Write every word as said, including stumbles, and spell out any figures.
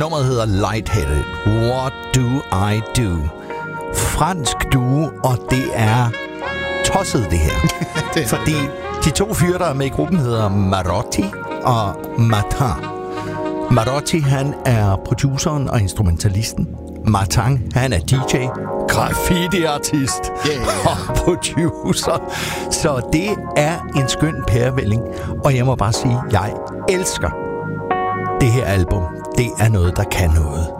Nummeret hedder Lightheaded. What do I do? Fransk duo, og det er tosset det her. det Fordi de to fyre, der er med i gruppen, hedder Marotti og Martin. Marotti, han er produceren og instrumentalisten. Martin, han er D J, graffiti-artist yeah. og producer. Så det er en skøn pærevælling. Og jeg må bare sige, jeg elsker det her album. Det er noget, der kan noget.